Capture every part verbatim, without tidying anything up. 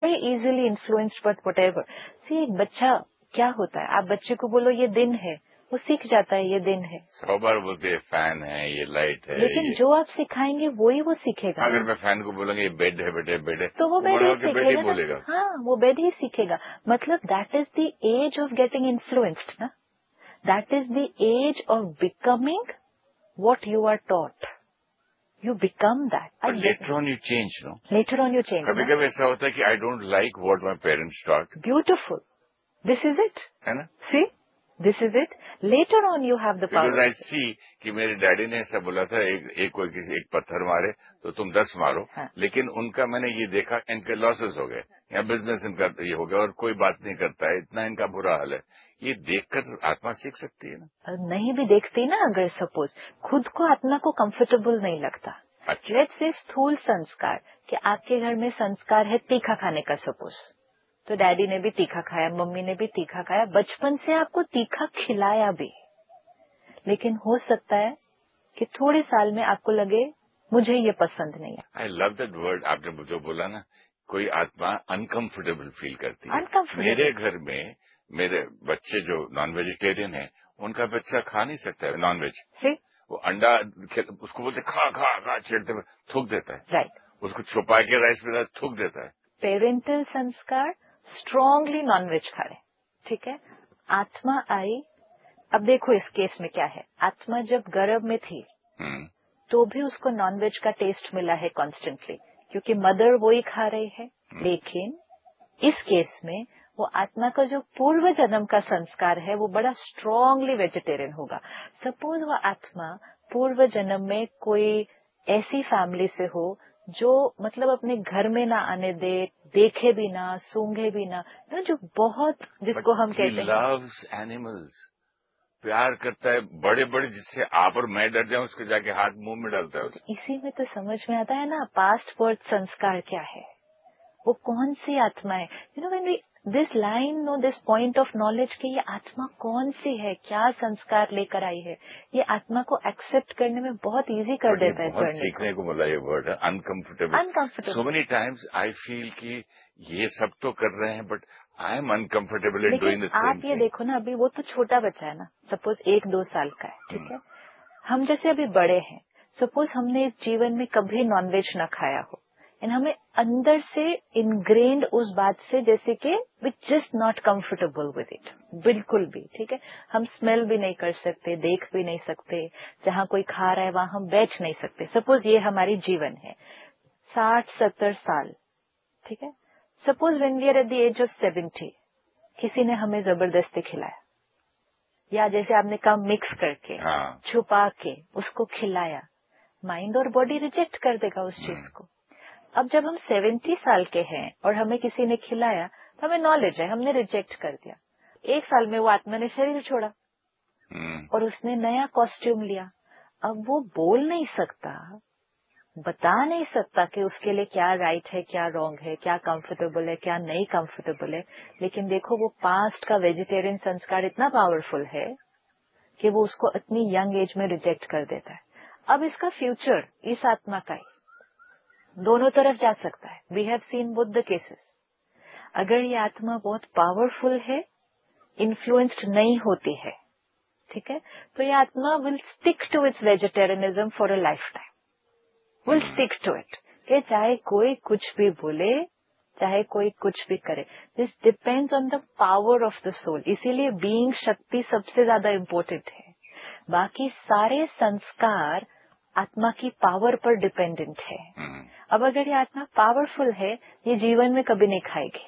very easily influenced but whatever. See, एक बच्चा क्या होता है, आप बच्चे को बोलो ये दिन है, वो सीख जाता है ये दिन है। सौ बार बोलते हैं फैन है, ये लाइट है, लेकिन ये... जो आप सिखाएंगे वही वो सीखेगा। अगर मैं फैन को बोलूंगा ये बेड है बेटे बेड है, तो वो बेड ही सीखेगा बोलेगा। हाँ, वो बेड ही सीखेगा। मतलब that is the age of getting influenced ना, that is the age of becoming what you are taught. You become that. But later on you change, no? Later on you change. कभी कभी ऐसा होता है कि I don't like what my parents taught. Beautiful. This is it. है ना? See, this is it. Later on you have the power. Because I see कि मेरे डैडी ने ऐसा बोला था, एक एक कोई किसी एक पत्थर मारे तो तुम दस मारो, हाँ. लेकिन उनका मैंने ये देखा इनके लॉसेस हो गए या बिजनेस इनका ये हो गया और कोई बात नहीं करता है, इतना इनका बुरा हाल है। ये देखकर आत्मा सीख सकती है ना? नहीं भी देखती ना, अगर सपोज खुद को आत्मा को कंफर्टेबल नहीं लगता। अच्छा। लेट्स से स्थूल संस्कार कि आपके घर में संस्कार है तीखा खाने का, सपोज तो डैडी ने भी तीखा खाया, मम्मी ने भी तीखा खाया, बचपन से आपको तीखा खिलाया भी, लेकिन हो सकता है कि थोड़े साल में आपको लगे मुझे ये पसंद नहीं है। आई लव दैट वर्ड, आपने जो बोला ना, कोई आत्मा अनकंफर्टेबल फील करती है। Uncomfortable. मेरे घर में मेरे बच्चे जो नॉन वेजिटेरियन है, उनका बच्चा खा नहीं सकता है नॉन वेज। वो अंडा उसको बोलते खा खा खा छेड़ते हुए थूक देता है। Right right. उसको छुपा के राइस में थूक देता है। पेरेंटल संस्कार स्ट्रांगली नॉन वेज खा रहे, ठीक है। आत्मा आई, अब देखो इस केस में क्या है, आत्मा जब गर्भ में थी hmm. तो भी उसको नॉन वेज का टेस्ट मिला है कॉन्स्टेंटली, क्योंकि मदर वो ही खा रही है। hmm. लेकिन इस केस में वो आत्मा का जो पूर्व जन्म का संस्कार है वो बड़ा स्ट्रांगली वेजिटेरियन होगा। सपोज वो आत्मा पूर्व जन्म में कोई ऐसी फैमिली से हो जो मतलब अपने घर में ना आने दे, देखे भी ना, सूंघे भी ना, ना जो बहुत जिसको हम कहते हैं लव्स एनिमल्स, प्यार करता है बड़े बड़े, जिससे आप और मैं डर जाए उसके जाके हाथ मुंह में डालता है। इसी में तो समझ में आता है ना पास्ट बर्थ संस्कार क्या है, वो कौन सी आत्मा है। You know when we this line no this point of knowledge कि ये आत्मा कौन सी है, क्या संस्कार लेकर आई है, ये आत्मा को एक्सेप्ट करने में बहुत इजी कर देता है। बहुत सीखने को मिला ये वर्ड है uncomfortable. Uncomfortable so many times I feel कि ये सब तो कर रहे हैं but I am uncomfortable in doing this. आप ये देखो ना, अभी वो तो छोटा बच्चा है ना, सपोज एक दो साल का है, ठीक है। हम जैसे अभी बड़े हैं, सपोज हमने इस जीवन में कभी नॉनवेज ना खाया हो एंड हमें अंदर से इनग्रेन्ड उस बात से जैसे कि we just not comfortable with it, बिल्कुल भी, ठीक है। हम स्मेल भी नहीं कर सकते, देख भी नहीं सकते, जहाँ कोई खा रहा है वहां हम बैठ नहीं सकते। सपोज ये हमारी जीवन है साठ सत्तर साल, ठीक है। Suppose when we are at the age of seventy, किसी ने हमें जबरदस्ती खिलाया, या जैसे आपने कहा मिक्स करके हाँ। छुपा के उसको खिलाया, माइंड और बॉडी रिजेक्ट कर देगा उस चीज को। अब जब हम सेवेंटी साल के हैं और हमें किसी ने खिलाया तो हमें नॉलेज है, हमने रिजेक्ट कर दिया। एक साल में वो आत्मा ने शरीर छोड़ा और उसने नया कॉस्ट्यूम लिया। अब वो बोल नहीं सकता, बता नहीं सकता कि उसके लिए क्या राइट है, क्या रॉन्ग है, क्या कंफर्टेबल है, क्या नहीं कंफर्टेबल है। लेकिन देखो वो पास्ट का वेजिटेरियन संस्कार इतना पावरफुल है कि वो उसको इतनी यंग एज में रिजेक्ट कर देता है। अब इसका फ्यूचर इस आत्मा का ही दोनों तरफ जा सकता है। We have seen both the cases. अगर ये आत्मा बहुत पावरफुल है, इन्फ्लुएंस्ड नहीं होती है, ठीक है, तो ये आत्मा will stick to it's vegetarianism for a life time, will stick to it, कि चाहे कोई कुछ भी बोले, चाहे कोई कुछ भी करे। This depends on the power of the soul. इसीलिए बीइंग शक्ति सबसे ज्यादा इम्पोर्टेंट है, बाकी सारे संस्कार आत्मा की पावर पर डिपेंडेंट है। अब अगर ये आत्मा पावरफुल है, ये जीवन में कभी नहीं खाएगी।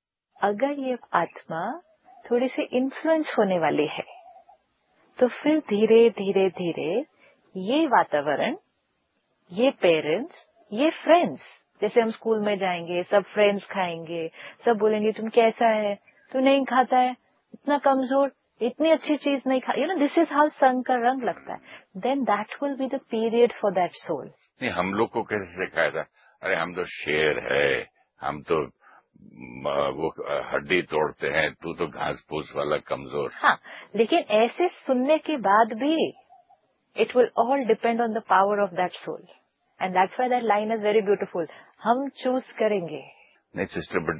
अगर ये आत्मा थोड़ी सी इन्फ्लुएंस होने वाली है तो फिर धीरे धीरे धीरे ये वातावरण, ये पेरेंट्स, ये फ्रेंड्स, जैसे हम स्कूल में जाएंगे, सब फ्रेंड्स खाएंगे, सब बोलेंगे तुम कैसा है, तू नहीं खाता है, इतना कमजोर, इतनी अच्छी चीज नहीं खा, you know this is how संग का रंग लगता है। Then that will be the period for that soul. नहीं, हम लोग को कैसे सिखाया था, अरे हम तो शेर है, हम तो वो हड्डी तोड़ते हैं, तू तो घास फूस वाला कमजोर। हाँ, लेकिन ऐसे सुनने के बाद भी it will all depend on the power of that soul and that's why that line is very beautiful. हम चूज करेंगे। नहीं सिस्टर, बट